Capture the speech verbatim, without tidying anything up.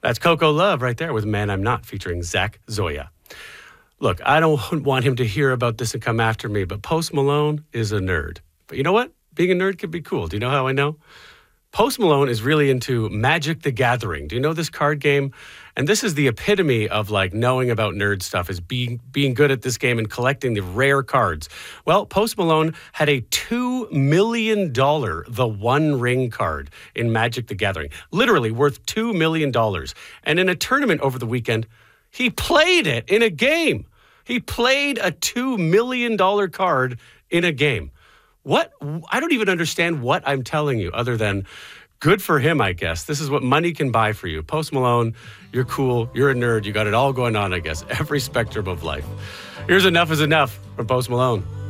That's Coco Love right there with Man I'm Not featuring Zach Zoya. Look, I don't want him to hear about this and come after me, but Post Malone is a nerd. But you know what? Being a nerd can be cool. Do you know how I know? Post Malone is really into Magic the Gathering. Do you know this card game? And this is the epitome of like knowing about nerd stuff, is being being good at this game and collecting the rare cards. Well, Post Malone had a two million dollars The One Ring card in Magic the Gathering, literally worth two million dollars. And in a tournament over the weekend, he played it in a game. He played a two million dollars card in a game. What? I don't even understand what I'm telling you other than good for him, I guess. This is what money can buy for you. Post Malone, you're cool. You're a nerd. You got it all going on, I guess. Every spectrum of life. Here's Enough is Enough from Post Malone.